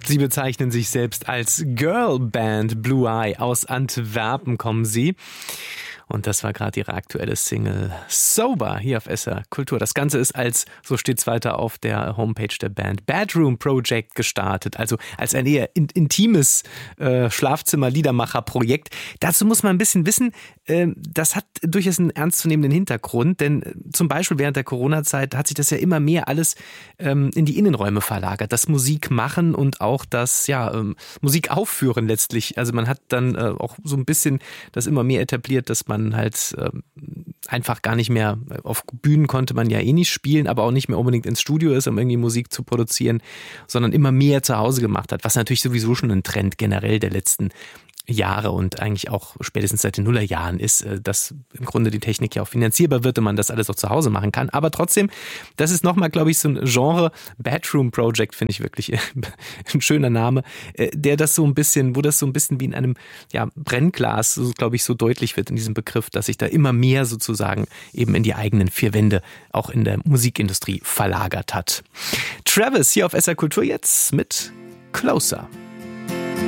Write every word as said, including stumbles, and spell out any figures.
Sie bezeichnen sich selbst als Girlband Blue Eye. Aus Antwerpen kommen sie. Und das war gerade ihre aktuelle Single Sober hier auf S R Kultur. Das Ganze ist als, so steht's weiter auf der Homepage der Band, Bedroom Project gestartet. Also als ein eher in, intimes äh, Schlafzimmer-Liedermacher-Projekt. Dazu muss man ein bisschen wissen, äh, das hat durchaus einen ernstzunehmenden Hintergrund. Denn äh, zum Beispiel während der Corona-Zeit hat sich das ja immer mehr alles ähm, in die Innenräume verlagert. Das Musik machen und auch das ja ähm, Musik aufführen letztlich. Also man hat dann äh, auch so ein bisschen das immer mehr etabliert, dass man halt äh, einfach gar nicht mehr, auf Bühnen konnte man ja eh nicht spielen, aber auch nicht mehr unbedingt ins Studio ist, um irgendwie Musik zu produzieren, sondern immer mehr zu Hause gemacht hat, was natürlich sowieso schon ein Trend generell der letzten Jahre und eigentlich auch spätestens seit den Nullerjahren ist, dass im Grunde die Technik ja auch finanzierbar wird und man das alles auch zu Hause machen kann. Aber trotzdem, das ist nochmal, glaube ich, so ein Genre, Bedroom Project, finde ich wirklich ein schöner Name, der das so ein bisschen, wo das so ein bisschen wie in einem ja, Brennglas, so, glaube ich, so deutlich wird in diesem Begriff, dass sich da immer mehr sozusagen eben in die eigenen vier Wände auch in der Musikindustrie verlagert hat. Travis hier auf S R Kultur jetzt mit Closer.